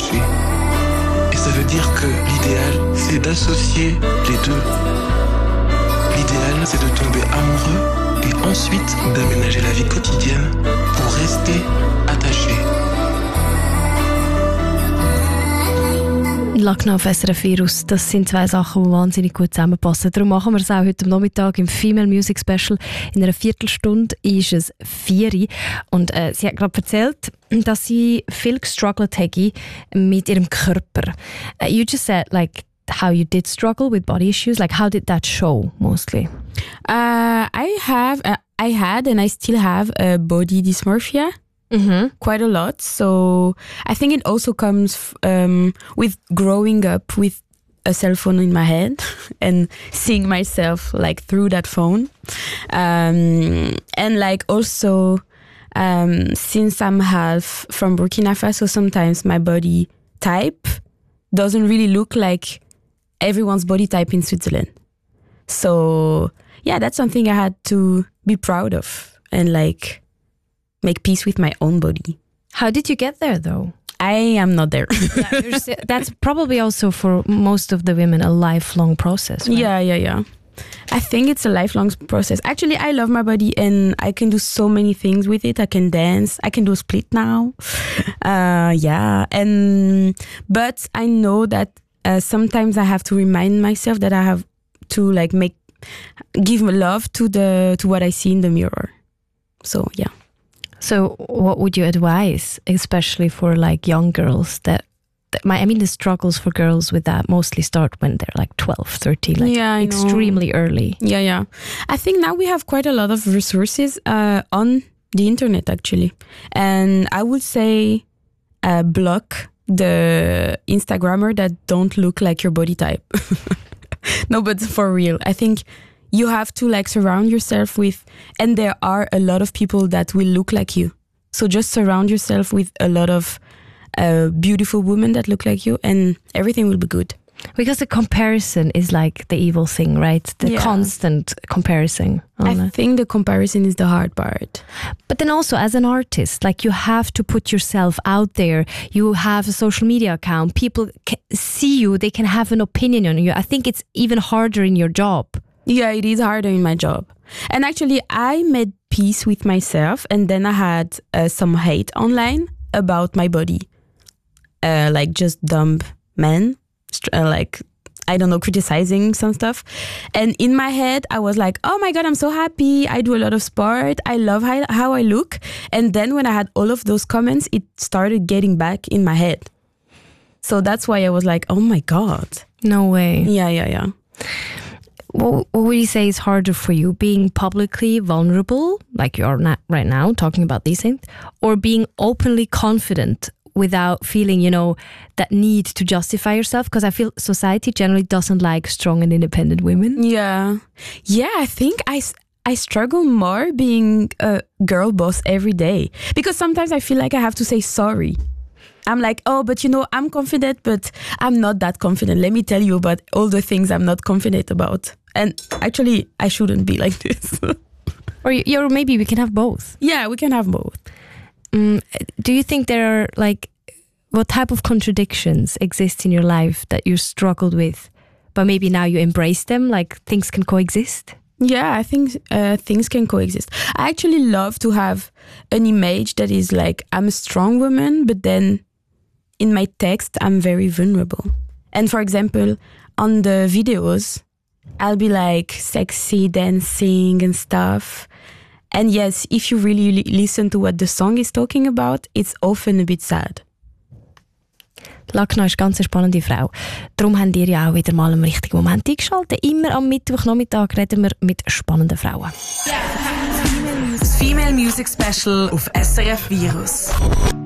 attachés. Et ça veut dire que l'idéal, c'est d'associer les deux. L'idéal, c'est de tomber amoureux et ensuite d'aménager la vie quotidienne pour rester attaché. Lachna auf SRF Virus, das sind zwei Sachen, die wahnsinnig gut zusammenpassen. Darum machen wir es auch heute Nachmittag im Female Music Special. In einer Viertelstunde ist es 4 Uhr. Und sie hat gerade erzählt, dass sie viel gestruggelt hätte mit ihrem Körper. You just said, like, how you did struggle with body issues. Like, how did that show, mostly? I had and I still have body dysmorphia. Mm-hmm. Quite a lot. So I think it also comes with growing up with a cell phone in my hand and seeing myself like through that phone. And like also since I'm half from Burkina Faso, sometimes my body type doesn't really look like everyone's body type in Switzerland. So yeah, that's something I had to be proud of and like make peace with my own body. How did you get there, though? I am not there. That's probably also for most of the women a lifelong process, right? Yeah. I think it's a lifelong process. Actually, I love my body and I can do so many things with it. I can dance. I can do a split now. But I know that sometimes I have to remind myself that I have to like give love to what I see in the mirror. So yeah. So what would you advise, especially for like young girls the struggles for girls with that mostly start when they're like 12, 13, like extremely early. Yeah. I think now we have quite a lot of resources on the internet actually. And I would say block the Instagrammer that don't look like your body type. No, but for real, I think you have to like surround yourself with, and there are a lot of people that will look like you. So just surround yourself with a lot of beautiful women that look like you and everything will be good. Because the comparison is like the evil thing, right? The constant comparison. I think the comparison is the hard part. But then also as an artist, like you have to put yourself out there. You have a social media account. People can see you. They can have an opinion on you. I think it's even harder in your job. Yeah, it is harder in my job. And actually, I made peace with myself and then I had some hate online about my body. Like just dumb men, like, I don't know, criticizing some stuff. And in my head, I was like, oh my God, I'm so happy. I do a lot of sport. I love how I look. And then when I had all of those comments, it started getting back in my head. So that's why I was like, oh my God. No way. Yeah. What would you say is harder for you? Being publicly vulnerable, like you are not right now, talking about these things, or being openly confident without feeling, that need to justify yourself? Because I feel society generally doesn't like strong and independent women. Yeah, I think I struggle more being a girl boss every day. Because sometimes I feel like I have to say sorry. I'm like, oh, but I'm confident, but I'm not that confident. Let me tell you about all the things I'm not confident about. And actually, I shouldn't be like this. Or maybe we can have both. Yeah, we can have both. Do you think there are, like, what type of contradictions exist in your life that you struggled with, but maybe now you embrace them, like things can coexist? Yeah, I think things can coexist. I actually love to have an image that is like, I'm a strong woman, but then in my text, I'm very vulnerable. And for example, on the videos, I'll be like sexy dancing and stuff. And yes, if you really listen to what the song is talking about, it's often a bit sad. Lachna ist eine ganz spannende Frau. Darum haben ihr ja auch wieder mal im richtigen Moment eingeschaltet. Immer am Mittwochnachmittag reden wir mit spannenden Frauen. Das Female Music Special auf SRF Virus.